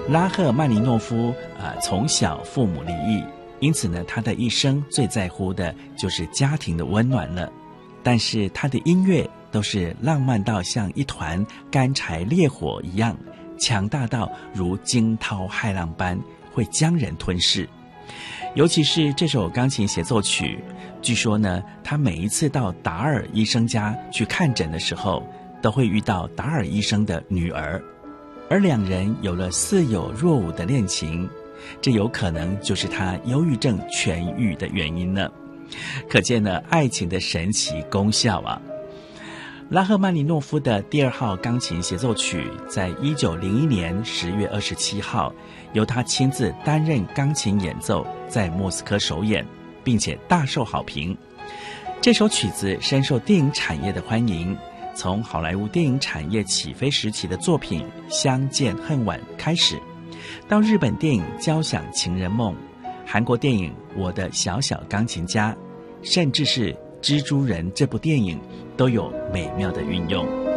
拉赫曼尼诺夫从小父母离异，因此呢，他的一生最在乎的就是家庭的温暖了。但是他的音乐都是浪漫到像一团干柴烈火一样，强大到如惊涛骇浪般会将人吞噬。尤其是这首钢琴协奏曲，据说呢，他每一次到达尔医生家去看诊的时候，都会遇到达尔医生的女儿，而两人有了似有若无的恋情，这有可能就是他忧郁症痊愈的原因呢。可见呢，爱情的神奇功效啊！拉赫曼尼诺夫的第2号钢琴协奏曲，在1901年10月27号，由他亲自担任钢琴演奏，在莫斯科首演，并且大受好评。这首曲子深受电影产业的欢迎，从好莱坞电影产业起飞时期的作品《相见恨晚》开始，到日本电影《交响情人梦》，韩国电影《我的小小钢琴家》，甚至是《蜘蛛人》这部电影，都有美妙的运用。